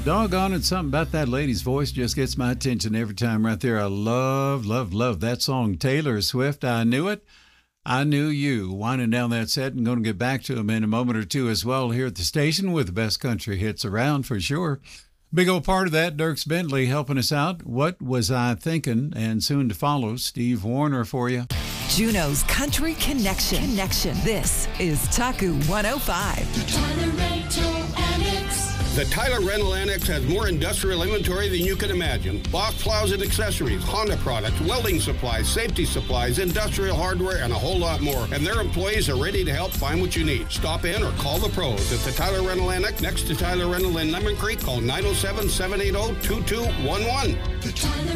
Doggone it, something about that lady's voice just gets my attention every time right there. I love, love, love that song. Taylor Swift, I Knew It. I Knew You. Winding down that set and going to get back to him in a moment or two as well here at the station with the best country hits around for sure. Big old part of that, Dierks Bentley helping us out. What Was I Thinking? And soon to follow, Steve Wariner for you. Juno's Country Connection. This is Taku 105. The Tyler Rental Annex. The Tyler Rental Annex has more industrial inventory than you can imagine. Boss plows and accessories, Honda products, welding supplies, safety supplies, industrial hardware, and a whole lot more. And their employees are ready to help find what you need. Stop in or call the pros at the Tyler Rental Annex next to Tyler Rental in Lemon Creek. Call 907-780-2211. The Tyler